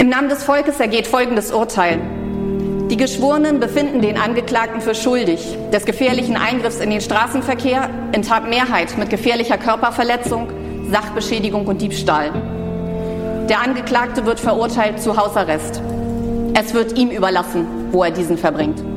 Namen des Volkes ergeht folgendes Urteil. Die Geschworenen befinden den Angeklagten für schuldig des gefährlichen Eingriffs in den Straßenverkehr in Tatmehrheit mit gefährlicher Körperverletzung, Sachbeschädigung und Diebstahl. Der Angeklagte wird verurteilt zu Hausarrest. Es wird ihm überlassen, wo er diesen verbringt.